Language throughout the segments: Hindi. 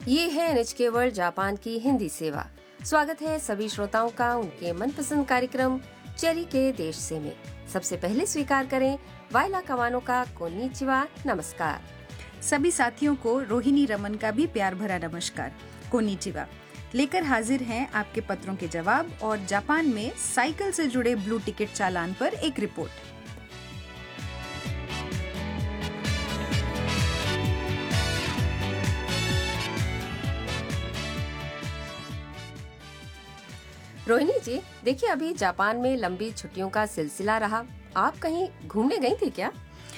ये है NHK वर्ल्ड जापान की हिंदी सेवा। स्वागत है सभी श्रोताओं का उनके मनपसंद कार्यक्रम चेरी के देश से में। सबसे पहले स्वीकार करें वाइला कवानो का कोन्निचिवा, नमस्कार। सभी साथियों को रोहिणी रमन का भी प्यार भरा नमस्कार, कोन्निचिवा। लेकर हाजिर हैं आपके पत्रों के जवाब और जापान में साइकिल से जुड़े ब्लू टिकट चालान पर एक रिपोर्ट। रोहिणी जी, देखिए अभी जापान में लंबी छुट्टियों का सिलसिला रहा। आप कहीं घूमने गई थी क्या?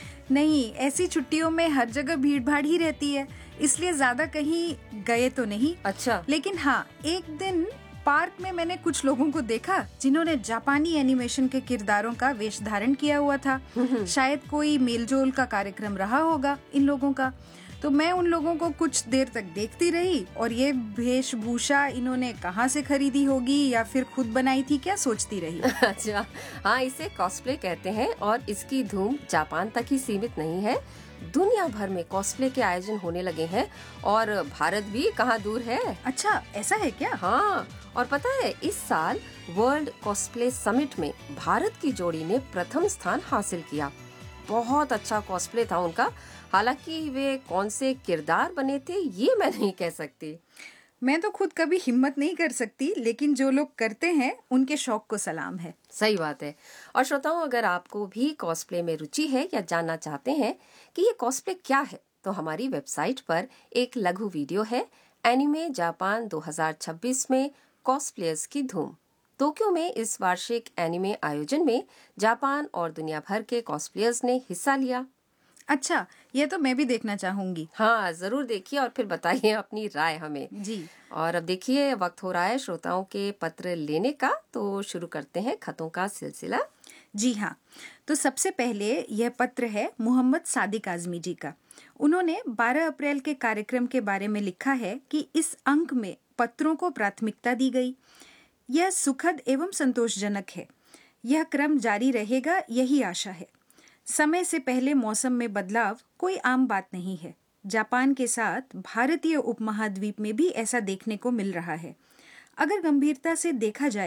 नहीं, ऐसी छुट्टियों में हर जगह भीड़ भाड़ ही रहती है, इसलिए ज्यादा कहीं गए तो नहीं। अच्छा। लेकिन हाँ, एक दिन पार्क में मैंने कुछ लोगों को देखा जिन्होंने जापानी एनिमेशन के किरदारों का वेश धारण किया हुआ था। शायद कोई मेलजोल का कार्यक्रम रहा होगा इन लोगों का। तो मैं उन लोगों को कुछ देर तक देखती रही और ये वेशभूषा इन्होंने कहाँ से खरीदी होगी या फिर खुद बनाई थी, क्या सोचती रही। अच्छा, हाँ, इसे कॉस्प्ले कहते हैं और इसकी धूम जापान तक ही सीमित नहीं है। दुनिया भर में कॉस्प्ले के आयोजन होने लगे हैं और भारत भी कहाँ दूर है। अच्छा, ऐसा है क्या? हाँ, और पता है इस साल वर्ल्ड कॉस्प्ले समिट में भारत की जोड़ी ने प्रथम स्थान हासिल किया। बहुत अच्छा कॉस्प्ले था उनका। हालांकि वे कौन से किरदार बने थे ये मैं नहीं कह सकती। मैं तो खुद कभी हिम्मत नहीं कर सकती, लेकिन जो लोग करते हैं उनके शौक को सलाम है। सही बात है। और श्रोताओं, अगर आपको भी कॉस्प्ले में रुचि है या जानना चाहते हैं कि ये कॉस्प्ले क्या है, तो हमारी वेबसाइट पर एक लघु वीडियो है, एनिमे जापान 2026 में कॉस्प्लेयर्स की धूम। टोक्यो में इस वार्षिक एनिमे आयोजन में जापान और दुनिया भर के कॉस्प्लेयर्स ने हिस्सा लिया। अच्छा, ये तो मैं भी देखना चाहूंगी। हाँ, जरूर देखिए और फिर बताइए अपनी राय हमें। जी। और अब देखिए वक्त हो रहा है श्रोताओं के पत्र लेने का, तो शुरू करते हैं खतों का सिलसिला। जी हाँ, तो सबसे पहले यह पत्र है मोहम्मद सादिक आजमी जी का। उन्होंने 12 अप्रैल के कार्यक्रम के बारे में लिखा है कि इस अंक में पत्रों को प्राथमिकता दी गई। यह सुखद एवं संतोषजनक है। यह क्रम जारी रहेगा, यही आशा है। समय से पहले मौसम में बदलाव कोई आम बात नहीं है। जापान के साथ भारतीय उपमहाद्वीप में भी ऐसा देखने को मिल रहा है। अगर गंभीरता से देखा जाए